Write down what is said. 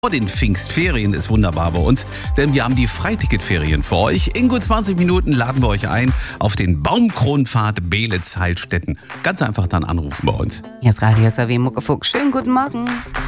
Vor den Pfingstferien ist wunderbar bei uns, denn wir haben die Freiticketferien für euch. In gut 20 Minuten laden wir euch ein auf den Baumkronpfad Beelitz-Heilstätten. Ganz einfach dann anrufen bei uns. Hier ist Radio SAW Muckefuck. Schönen guten Morgen.